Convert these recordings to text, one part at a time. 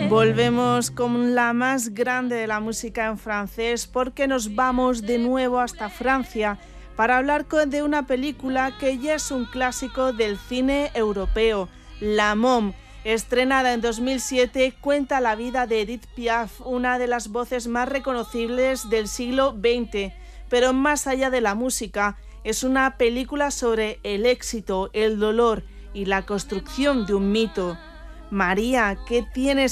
Volvemos con la más grande de la música en francés porque nos vamos de nuevo hasta Francia para hablar de una película que ya es un clásico del cine europeo, La Môme. Estrenada en 2007, cuenta la vida de Edith Piaf, una de las voces más reconocibles del siglo XX. Pero más allá de la música, es una película sobre el éxito, el dolor y la construcción de un mito. María, ¿qué tiene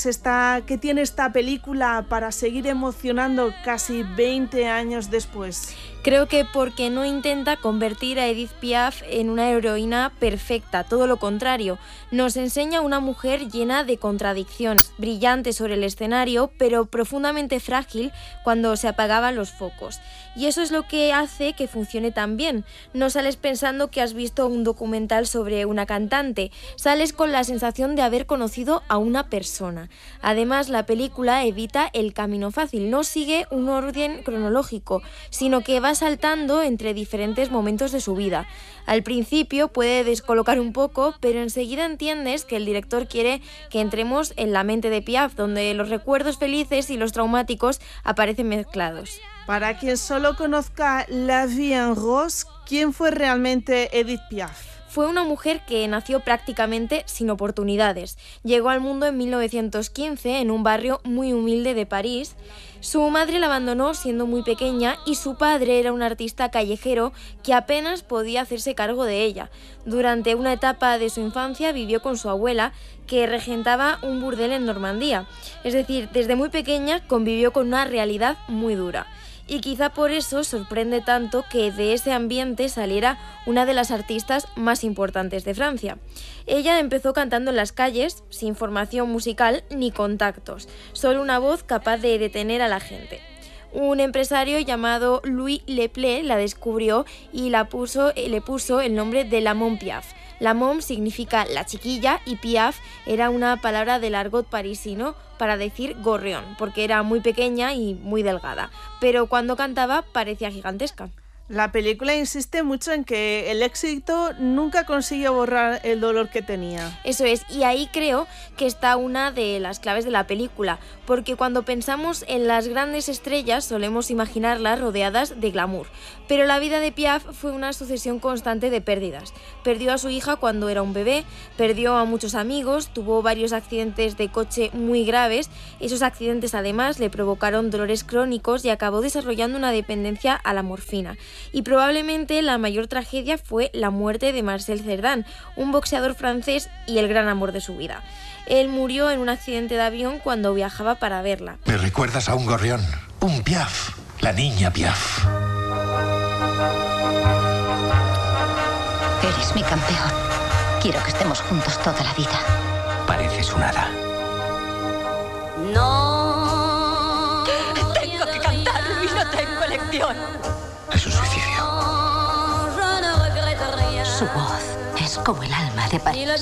esta película para seguir emocionando casi 20 años después? Creo que porque no intenta convertir a Edith Piaf en una heroína perfecta, todo lo contrario. Nos enseña una mujer llena de contradicciones, brillante sobre el escenario, pero profundamente frágil cuando se apagaban los focos. Y eso es lo que hace que funcione tan bien. No sales pensando que has visto un documental sobre una cantante, sales con la sensación de haber conocido a una persona. Además, la película evita el camino fácil, no sigue un orden cronológico, sino que va saltando entre diferentes momentos de su vida. Al principio puede descolocar un poco, pero enseguida entiendes que el director quiere que entremos en la mente de Piaf, donde los recuerdos felices y los traumáticos aparecen mezclados. Para quien solo conozca La Vie en Rose, ¿quién fue realmente Edith Piaf? Fue una mujer que nació prácticamente sin oportunidades. Llegó al mundo en 1915 en un barrio muy humilde de París. Su madre la abandonó siendo muy pequeña y su padre era un artista callejero que apenas podía hacerse cargo de ella. Durante una etapa de su infancia vivió con su abuela, que regentaba un burdel en Normandía. Es decir, desde muy pequeña convivió con una realidad muy dura. Y quizá por eso sorprende tanto que de ese ambiente saliera una de las artistas más importantes de Francia. Ella empezó cantando en las calles, sin formación musical ni contactos, solo una voz capaz de detener a la gente. Un empresario llamado Louis Leplé la descubrió y le puso el nombre de La Môme Piaf. La Môme significa la chiquilla y Piaf era una palabra del argot parisino para decir gorrión, porque era muy pequeña y muy delgada, pero cuando cantaba parecía gigantesca. La película insiste mucho en que el éxito nunca consiguió borrar el dolor que tenía. Eso es, y ahí creo que está una de las claves de la película, porque cuando pensamos en las grandes estrellas solemos imaginarlas rodeadas de glamour, pero la vida de Piaf fue una sucesión constante de pérdidas. Perdió a su hija cuando era un bebé, perdió a muchos amigos, tuvo varios accidentes de coche muy graves. Esos accidentes además le provocaron dolores crónicos y acabó desarrollando una dependencia a la morfina. Y probablemente la mayor tragedia fue la muerte de Marcel Cerdan, un boxeador francés y el gran amor de su vida. Él murió en un accidente de avión cuando viajaba para verla. Me recuerdas a un gorrión, un Piaf, la niña Piaf. Eres mi campeón. Quiero que estemos juntos toda la vida. Pareces un hada. No. Tengo que cantarlo y no tengo elección. Es un suicidio. Su voz es como el alma de París.